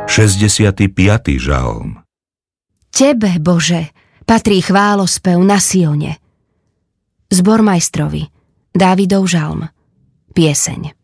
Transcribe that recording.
65. žalm. Tebe, Bože, patrí chválospev na Sione. Zbormajstrovi, Dávidov žalm, pieseň.